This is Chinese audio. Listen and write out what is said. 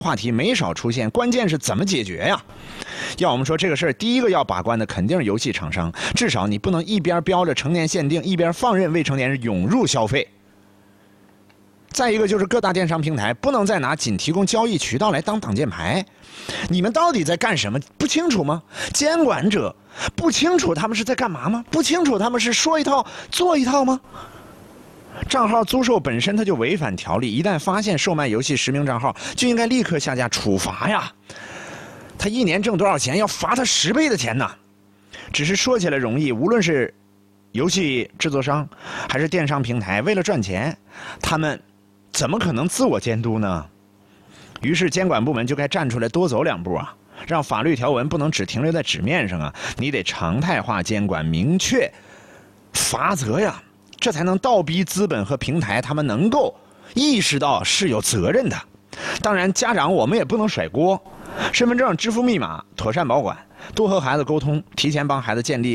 话题没少出现，关键是怎么解决呀？要我们说这个事儿，第一个要把关的肯定是游戏厂商，至少你不能一边标着成年限定，一边放任未成年人涌入消费。再一个就是各大电商平台不能再拿仅提供交易渠道来当挡箭牌，你们到底在干什么？不清楚吗？监管者不清楚他们是在干嘛吗？不清楚他们是说一套做一套吗？账号租售本身它就违反条例，一旦发现售卖游戏实名账号，就应该立刻下架处罚呀。他一年挣多少钱？要罚他10倍的钱呢。只是说起来容易，无论是游戏制作商还是电商平台，为了赚钱，他们怎么可能自我监督呢？于是监管部门就该站出来多走2步啊，让法律条文不能只停留在纸面上啊，你得常态化监管，明确罚则呀，这才能倒逼资本和平台他们能够意识到是有责任的。当然，家长我们也不能甩锅，身份证、支付密码妥善保管，多和孩子沟通，提前帮孩子建立